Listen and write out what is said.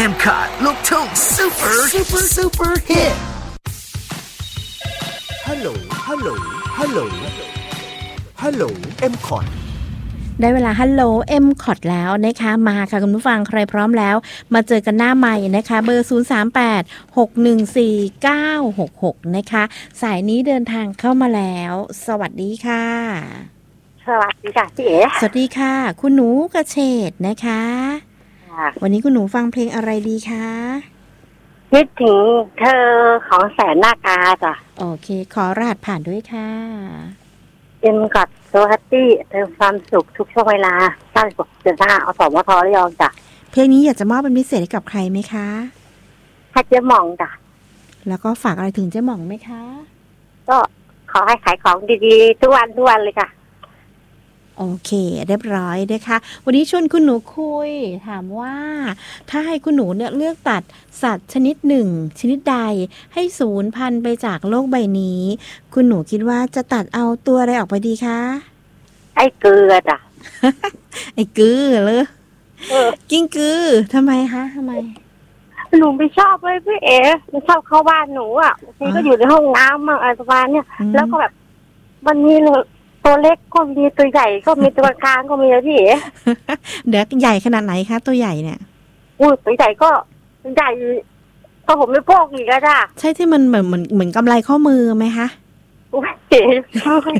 M-Cot ลูกทุ่งซูเปอร์ฮิตฮัลโหลM-Cot ได้เวลาฮัลโหล M-Cot แล้วนะคะมาค่ะคุณผู้ฟังใครพร้อมแล้วมาเจอกันหน้าใหม่นะคะเบอร์038-614-966นะคะสายนี้เดินทางเข้ามาแล้วสวัสดีค่ะสวัสดีค่ะพี่เอ๋สวัสดีค่ะคุณหนูกระเฉดนะคะวันนี้คุณหนูฟังเพลงอะไรดีคะคิดถึงเธอของแสนนากาจ้ะโอเคขอรหัสผ่านด้วยค่ะ M-Cot โซฮัตตี้เติมความสุขทุกช่วงเวลา96.5อสมทระยองจ้ะเพลงนี้อยากจะมอบเป็นพิเศษให้กับใครไหมคะให้เจ๊หม่องจ้ะแล้วก็ฝากอะไรถึงเจ๊หม่องไหมคะก็ขอให้ขายของดีๆทุกวันเลยค่ะโอเคเรียบร้อยนะคะวันนี้ชวนคุณหนูคุยถามว่าถ้าให้คุณหนูเนี่ยเลือกตัดสัตว์ชนิดหนึ่งชนิดใดให้สูญพันธุ์ไปจากโลกใบนี้คุณหนูคิดว่าจะตัดเอาตัวอะไรออกไปดีคะไอ้เกลือจ้ะไอ้กือเลยกิ้งกือทำไมคะทำไมหนูไม่ชอบเลยพี่เอ๋ไม่ชอบเข้าบ้านหนูอ่ะบางทีก็อยู่ในห้องน้ำมั่งอะไรประมาณเนี้ยแล้วก็แบบวันนี้เลยตัวเล็กก็มีตัวใหญ่ก็มีตัวกลางก็มีนะพี่เอ๋เดี๋ยวใหญ่ขนาดไหนคะตัวใหญ่เนี่ยตัวใหญ่ก็ใหญ่ก็ผมไม่พกอีกแล้วจ้ะใช่ที่มันเหมือนกำไลข้อมือไหมคะโอ้ยเจ๋